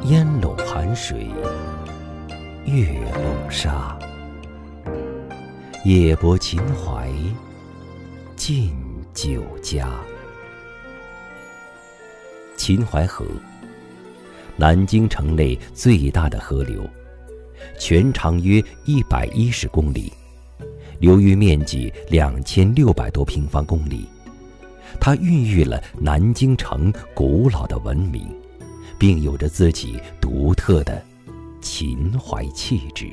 烟笼寒水，月笼沙。夜泊秦淮，近酒家。秦淮河，南京城内最大的河流，全长约110公里，流域面积2600多平方公里。它孕育了南京城古老的文明，并有着自己独特的秦淮气质。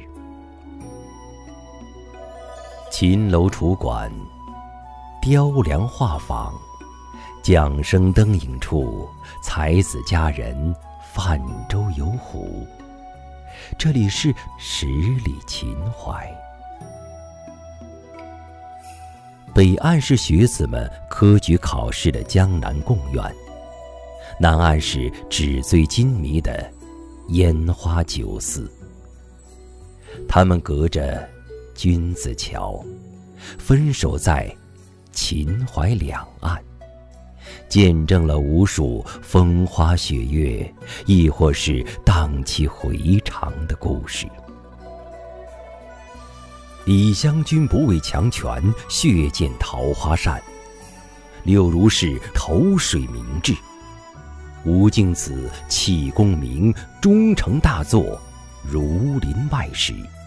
秦楼楚馆，雕梁画舫，桨声灯影处，才子佳人泛舟游湖。这里是十里秦淮。北岸是学子们科举考试的江南贡院，南岸是纸醉金迷的烟花酒肆。他们隔着君子桥，分守在秦淮两岸，见证了无数风花雪月，亦或是荡气回肠的故事。李香君不畏强权，血溅桃花扇；柳如是投水明志，吴敬梓弃功名，终成大作《儒林外史》。